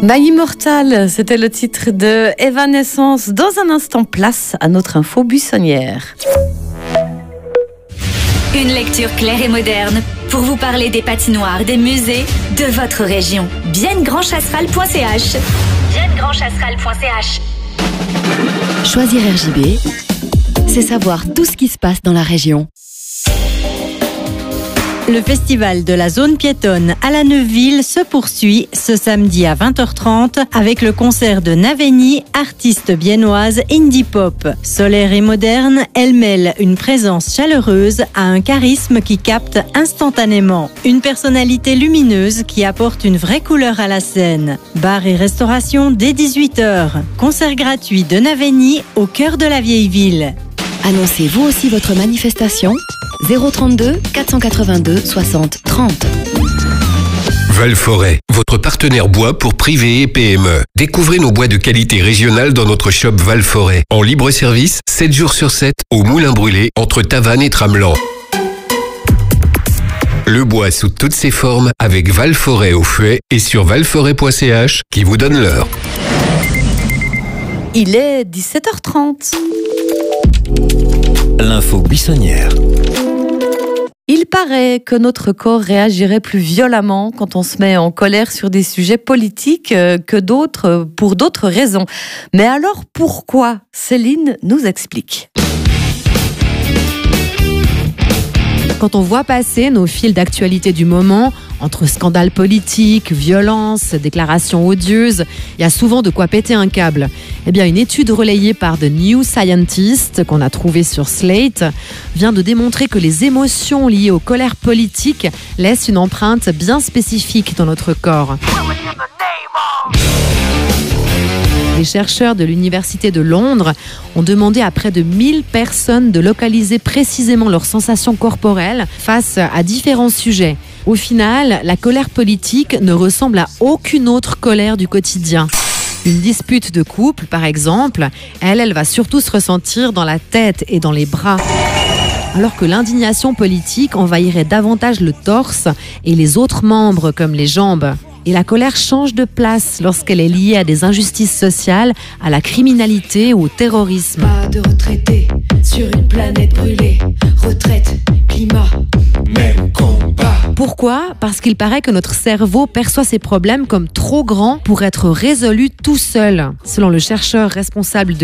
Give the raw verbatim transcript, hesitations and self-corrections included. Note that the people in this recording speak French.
My Immortal, c'était le titre de Evanescence. Dans un instant, place à notre info buissonnière. Une lecture claire et moderne pour vous parler des patinoires, des musées de votre région. bienne grand chasseral point c h bienne grand chasseral point c h Choisir R J B, c'est savoir tout ce qui se passe dans la région. Le festival de la zone piétonne à la Neuville se poursuit ce samedi à vingt heures trente avec le concert de Naveni, artiste biennoise indie pop. Solaire et moderne, elle mêle une présence chaleureuse à un charisme qui capte instantanément. Une personnalité lumineuse qui apporte une vraie couleur à la scène. Bar et restauration dès dix-huit heures. Concert gratuit de Naveni au cœur de la vieille ville. Annoncez vous aussi votre manifestation zéro trente-deux quatre cent quatre-vingt-deux soixante trente. Val-Forêt, votre partenaire bois pour privés et P M E. Découvrez nos bois de qualité régionale dans notre shop Val-Forêt. En libre service, sept jours sur sept, au Moulin Brûlé, entre Tavannes et Tramelan. Le bois sous toutes ses formes avec Val-Forêt au fouet et sur valforêt point c h qui vous donne l'heure. Il est dix-sept heures trente. L'info buissonnière. Il paraît que notre corps réagirait plus violemment quand on se met en colère sur des sujets politiques que d'autres, pour d'autres raisons. Mais alors pourquoi ? Céline nous explique. Quand on voit passer nos fils d'actualité du moment, entre scandales politiques, violences, déclarations odieuses, il y a souvent de quoi péter un câble. Eh bien, une étude relayée par The New Scientist, qu'on a trouvée sur Slate, vient de démontrer que les émotions liées aux colères politiques laissent une empreinte bien spécifique dans notre corps. Les chercheurs de l'Université de Londres ont demandé à près de mille personnes de localiser précisément leurs sensations corporelles face à différents sujets. Au final, la colère politique ne ressemble à aucune autre colère du quotidien. Une dispute de couple, par exemple, elle, elle va surtout se ressentir dans la tête et dans les bras. Alors que l'indignation politique envahirait davantage le torse et les autres membres comme les jambes. Et la colère change de place lorsqu'elle est liée à des injustices sociales, à la criminalité ou au terrorisme. Pas de retraités sur une planète brûlée. Retraite, climat, même combat. Pourquoi ? Parce qu'il paraît que notre cerveau perçoit ces problèmes comme trop grands pour être résolus tout seul. Selon le chercheur responsable de